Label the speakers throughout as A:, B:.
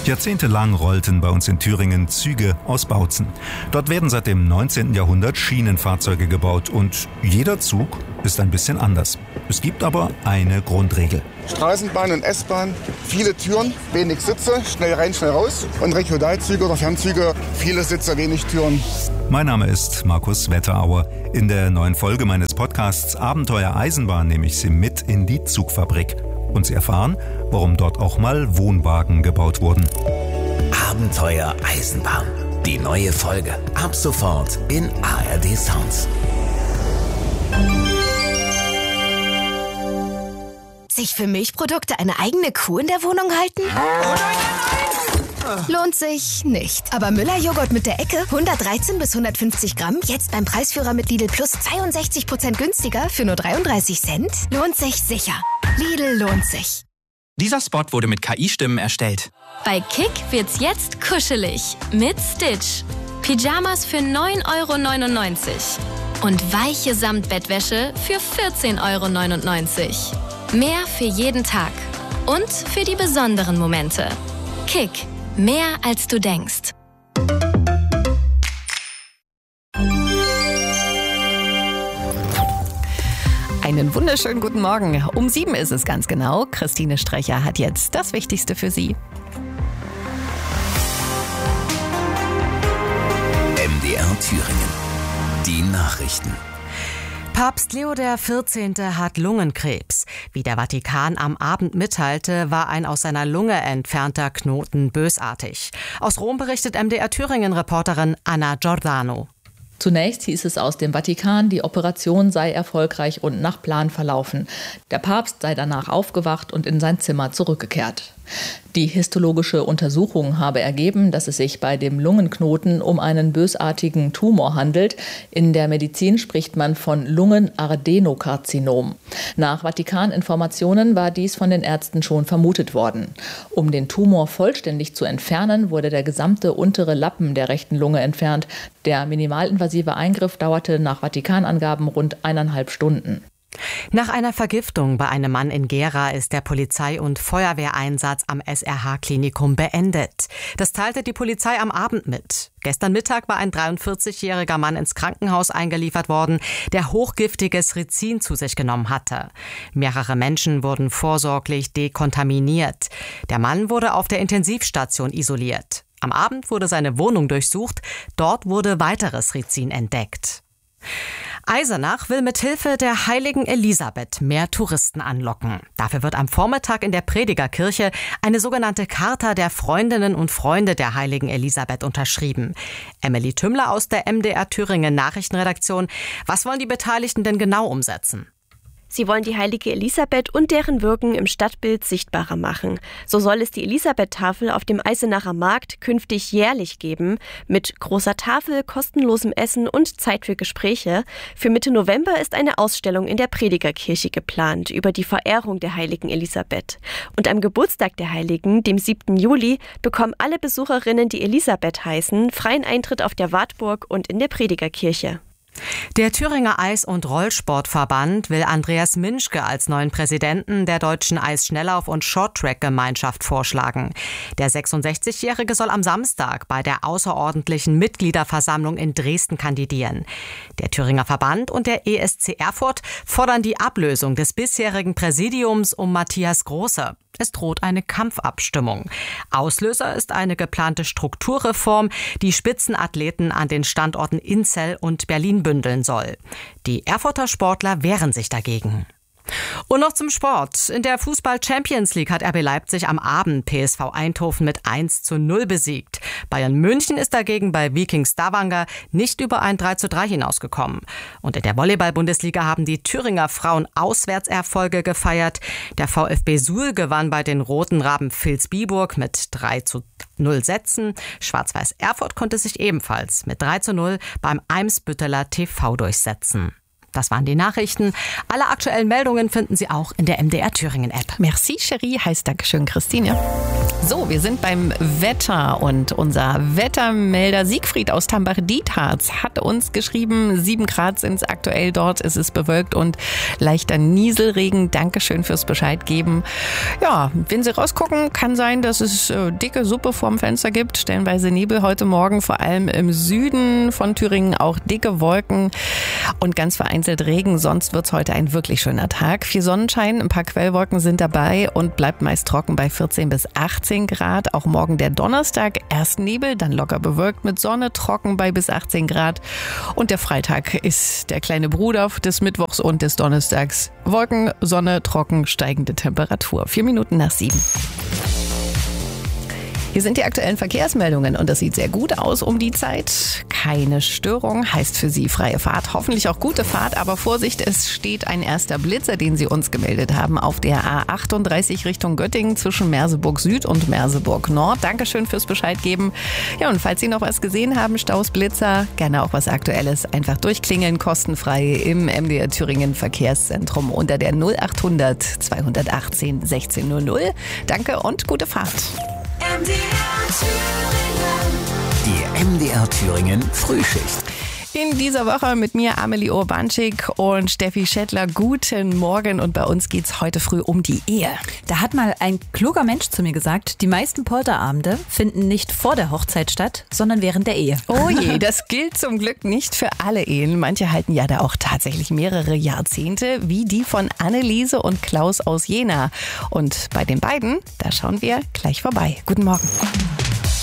A: Jahrzehntelang rollten bei uns in Thüringen Züge aus Bautzen. Dort werden seit dem 19. Jahrhundert Schienenfahrzeuge gebaut und jeder Zug ist ein bisschen anders. Es gibt aber eine Grundregel.
B: Straßenbahn und S-Bahn, viele Türen, wenig Sitze, schnell rein, schnell raus. Und Regionalzüge oder Fernzüge, viele Sitze, wenig Türen.
A: Mein Name ist Markus Wetterauer. In der neuen Folge meines Podcasts Abenteuer Eisenbahn nehme ich Sie mit in die Zugfabrik. Und Sie erfahren, warum dort auch mal Wohnwagen gebaut wurden.
C: Abenteuer Eisenbahn. Die neue Folge. Ab sofort in ARD Sounds.
D: Sich für Milchprodukte eine eigene Kuh in der Wohnung halten? Lohnt sich nicht. Aber Müller-Joghurt mit der Ecke, 113 bis 150 Gramm, jetzt beim Preisführer mit Lidl Plus 62% günstiger für nur 33 Cent? Lohnt sich sicher. Lidl lohnt sich.
E: Dieser Spot wurde mit KI-Stimmen erstellt.
F: Bei Kick wird's jetzt kuschelig mit Stitch. Pyjamas für 9,99 € und weiche Samtbettwäsche für 14,99 €. Mehr für jeden Tag und für die besonderen Momente. Kick. Mehr als du denkst.
G: Einen wunderschönen guten Morgen. Um 7 ist es ganz genau. Christine Strecher hat jetzt das Wichtigste für Sie.
C: MDR Thüringen. Die Nachrichten.
G: Papst Leo XIV. Hat Lungenkrebs. Wie der Vatikan am Abend mitteilte, war ein aus seiner Lunge entfernter Knoten bösartig. Aus Rom berichtet MDR Thüringen-Reporterin Anna Giordano.
H: Zunächst hieß es aus dem Vatikan, die Operation sei erfolgreich und nach Plan verlaufen. Der Papst sei danach aufgewacht und in sein Zimmer zurückgekehrt. Die histologische Untersuchung habe ergeben, dass es sich bei dem Lungenknoten um einen bösartigen Tumor handelt. In der Medizin spricht man von Lungenadenokarzinom. Nach Vatikaninformationen war dies von den Ärzten schon vermutet worden. Um den Tumor vollständig zu entfernen, wurde der gesamte untere Lappen der rechten Lunge entfernt. Der minimalinvasive Eingriff dauerte nach Vatikanangaben rund 1,5 Stunden.
G: Nach einer Vergiftung bei einem Mann in Gera ist der Polizei- und Feuerwehreinsatz am SRH-Klinikum beendet. Das teilte die Polizei am Abend mit. Gestern Mittag war ein 43-jähriger Mann ins Krankenhaus eingeliefert worden, der hochgiftiges Rizin zu sich genommen hatte. Mehrere Menschen wurden vorsorglich dekontaminiert. Der Mann wurde auf der Intensivstation isoliert. Am Abend wurde seine Wohnung durchsucht. Dort wurde weiteres Rizin entdeckt. Eisenach will mit Hilfe der heiligen Elisabeth mehr Touristen anlocken. Dafür wird am Vormittag in der Predigerkirche eine sogenannte Charta der Freundinnen und Freunde der heiligen Elisabeth unterschrieben. Emily Tümmler aus der MDR Thüringen Nachrichtenredaktion. Was wollen die Beteiligten denn genau umsetzen?
I: Sie wollen die heilige Elisabeth und deren Wirken im Stadtbild sichtbarer machen. So soll es die Elisabeth-Tafel auf dem Eisenacher Markt künftig jährlich geben, mit großer Tafel, kostenlosem Essen und Zeit für Gespräche. Für Mitte November ist eine Ausstellung in der Predigerkirche geplant über die Verehrung der heiligen Elisabeth. Und am Geburtstag der Heiligen, dem 7. Juli, bekommen alle Besucherinnen, die Elisabeth heißen, freien Eintritt auf der Wartburg und in der Predigerkirche.
G: Der Thüringer Eis- und Rollsportverband will Andreas Minschke als neuen Präsidenten der Deutschen Eisschnelllauf- und Shorttrack-Gemeinschaft vorschlagen. Der 66-Jährige soll am Samstag bei der außerordentlichen Mitgliederversammlung in Dresden kandidieren. Der Thüringer Verband und der ESC Erfurt fordern die Ablösung des bisherigen Präsidiums um Matthias Große. Es droht eine Kampfabstimmung. Auslöser ist eine geplante Strukturreform, die Spitzenathleten an den Standorten Inzell und Berlin bündeln soll. Die Erfurter Sportler wehren sich dagegen. Und noch zum Sport. In der Fußball-Champions League hat RB Leipzig am Abend PSV Eindhoven mit 1:0 besiegt. Bayern München ist dagegen bei Viking Stavanger nicht über ein 3:3 hinausgekommen. Und in der Volleyball-Bundesliga haben die Thüringer Frauen Auswärtserfolge gefeiert. Der VfB Suhl gewann bei den Roten Raben Vilsbiburg mit 3:0 Sätzen. Schwarz-Weiß Erfurt konnte sich ebenfalls mit 3:0 beim Eimsbütteler TV durchsetzen. Das waren die Nachrichten. Alle aktuellen Meldungen finden Sie auch in der MDR Thüringen App.
J: Merci, Cherie. Heißt Dankeschön, Christine. So, wir sind beim Wetter und unser Wettermelder Siegfried aus Tambach-Dietharz hat uns geschrieben, 7 Grad sind es aktuell dort, es ist bewölkt und leichter Nieselregen. Dankeschön fürs Bescheid geben. Ja, wenn Sie rausgucken, kann sein, dass es dicke Suppe vorm Fenster gibt, stellenweise Nebel heute Morgen, vor allem im Süden von Thüringen auch dicke Wolken und ganz vereinzelt Regen. Sonst wird es heute ein wirklich schöner Tag. Viel Sonnenschein, ein paar Quellwolken sind dabei und bleibt meist trocken bei 14 bis 18 Grad. Auch morgen der Donnerstag, erst Nebel, dann locker bewölkt mit Sonne, trocken bei bis 18 Grad. Und der Freitag ist der kleine Bruder des Mittwochs und des Donnerstags. Wolken, Sonne, trocken, steigende Temperatur. 4 Minuten nach 7. Hier sind die aktuellen Verkehrsmeldungen und das sieht sehr gut aus um die Zeit. Keine Störung, heißt für Sie freie Fahrt, hoffentlich auch gute Fahrt, aber Vorsicht, es steht ein erster Blitzer, den Sie uns gemeldet haben, auf der A38 Richtung Göttingen zwischen Merseburg Süd und Merseburg Nord. Dankeschön fürs Bescheid geben. Ja, und falls Sie noch was gesehen haben, Staus, Blitzer, gerne auch was Aktuelles, einfach durchklingeln, kostenfrei im MDR Thüringen Verkehrszentrum unter der 0800 218 1600. Danke und gute Fahrt.
C: Die MDR Thüringen Frühschicht.
J: In dieser Woche mit mir Amelie Urbanschik und Steffi Schettler. Guten Morgen und bei uns geht's heute früh um die Ehe.
K: Da hat mal ein kluger Mensch zu mir gesagt, die meisten Polterabende finden nicht vor der Hochzeit statt, sondern während der Ehe.
J: Oh je, das gilt zum Glück nicht für alle Ehen. Manche halten ja da auch tatsächlich mehrere Jahrzehnte, wie die von Anneliese und Klaus aus Jena. Und bei den beiden, da schauen wir gleich vorbei. Guten Morgen.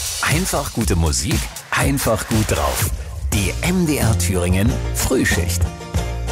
C: Einfach gute Musik, einfach gut drauf. Die MDR Thüringen Frühschicht.